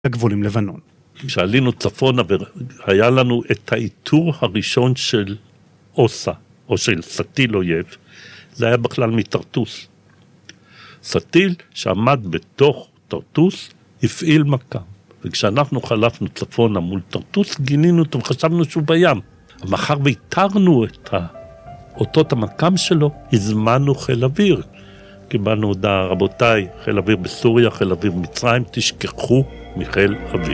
לגבול עם לבנון. כשעלינו צפונה והיה לנו את האיתור הראשון של אוסה, או של סטיל אויב, זה היה בכלל מטרטוס. סטיל שעמד בתוך טרטוס, הפעיל מקם. וכשאנחנו חלפנו צפונה מול טרטוס, גינינו אותו וחשבנו שהוא בים. מאחר והתרנו את אותות המקם שלו, הזמנו חיל אוויר. קיבלנו הודעה, רבותיי, חיל אוויר בסוריה, חיל אוויר במצרים, תשכחו מחיל אוויר.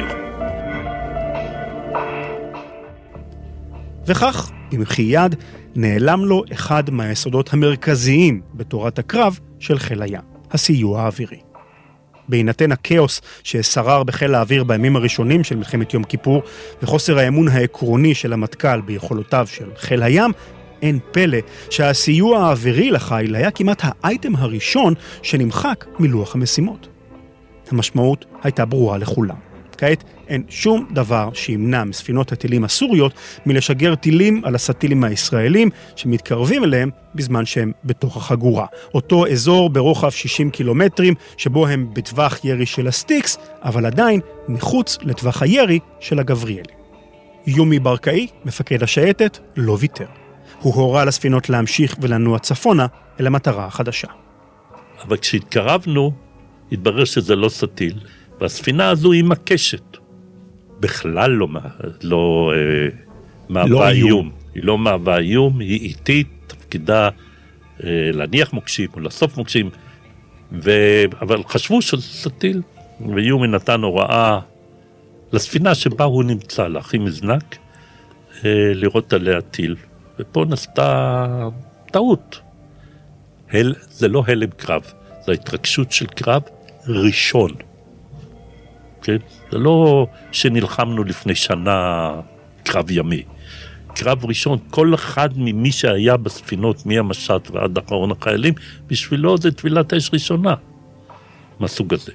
וכך, במחי יד, נעלם לו אחד מהיסודות המרכזיים בתורת הקרב של חיל הים, הסיוע האווירי. בהינתן הכאוס ששרר בחיל האוויר בימים הראשונים של מלחמת יום כיפור, וחוסר האמון העקרוני של המטכ"ל ביכולותיו של חיל הים, אין פלא שהסיוע האווירי לחיל היה כמעט האייטם הראשון שנמחק מלוח המשימות. המשמעות הייתה ברורה לכולם. כעת אין שום דבר שימנע מספינות הטילים הסוריות מלשגר טילים על הסטילים הישראלים שמתקרבים אליהם בזמן שהם בתוך החגורה. אותו אזור ברוחב 60 קילומטרים שבו הם בטווח ירי של הסטיקס, אבל עדיין מחוץ לטווח הירי של הגבריאלי. יומי ברקאי, מפקד השייטת, לא ויתר. הוא הורה לספינות להמשיך ולנוע צפונה אל המטרה החדשה. אבל כשהתקרבנו, התברר שזה לא סטיל, והספינה הזו היא מקשת. בכלל לא מהווה איום. היא לא מהווה איום, היא איטית, תפקידה להניח מוקשים או לאסוף מוקשים, אבל חשבו שזה סטיל, ויומי נתן הוראה לספינה שבה הוא נמצא, להכין מזנק, לראות עליה טיל. ופה נסתה טעות. זה לא הלם קרב, זה התרגשות של קרב ראשון. כן? זה לא שנלחמנו לפני שנה קרב ימי. קרב ראשון, כל אחד ממי שהיה בספינות, מהמשט ועד אחרון החיילים, בשבילו זה טבילת אש ראשונה, מהסוג הזה.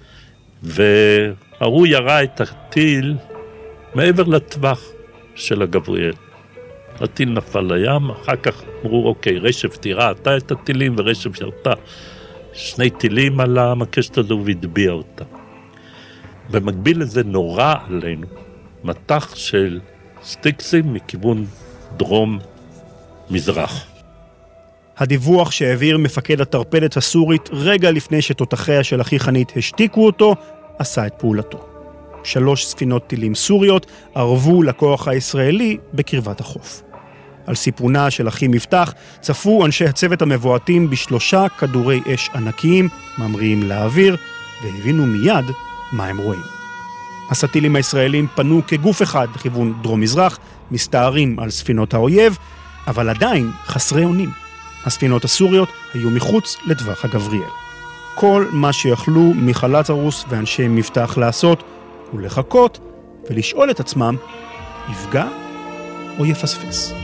והוא ירה את הטיל מעבר לטווח של הגבריאל. הטיל נפל לים, אחר כך אמרו, אוקיי, רשף תירה, אתה את הטילים ורשף ירתה. 2 טילים על המקשת הזו והדביע אותה. במקביל לזה נורא עלינו, מטח של סטיקסים מכיוון דרום-מזרח. הדיווח שהעביר מפקד הטרפדת הסורית רגע לפני שתותחיה של אחי חנית השתיקו אותו, עשה את פעולתו. 3 ספינות טילים סוריות ערבו לכוח הישראלי בקרבת החוף. על סיפונה של אחי מבטח צפו אנשי הצוות המבועטים ב3 כדורי אש ענקיים ממריאים לאוויר, והבינו מיד מה הם רואים. הסטילים הישראלים פנו כגוף אחד בכיוון דרום-מזרח, מסתערים על ספינות האויב, אבל עדיין חסרי אונים. הספינות הסוריות היו מחוץ לטווח הגבריאל. כל מה שיכלו מיכל צרוס ואנשי מבטח לעשות הוא לחכות ולשאול את עצמם, יפגע או יפספס.